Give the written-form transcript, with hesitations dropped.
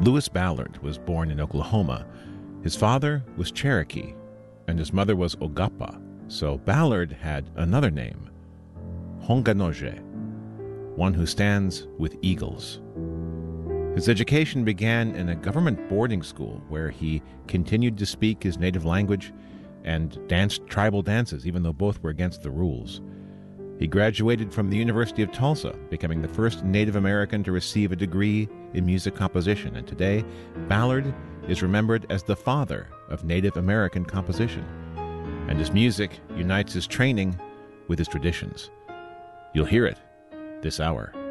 Lewis Ballard was born in Oklahoma. His father was Cherokee, and his mother was Ogapa, so Ballard had another name, Honganoje, one who stands with eagles. His education began in a government boarding school where he continued to speak his native language and danced tribal dances, even though both were against the rules. He graduated from the University of Tulsa, becoming the first Native American to receive a degree in music composition, and today Ballard is remembered as the father of Native American composition, and his music unites his training with his traditions. You'll hear it this hour.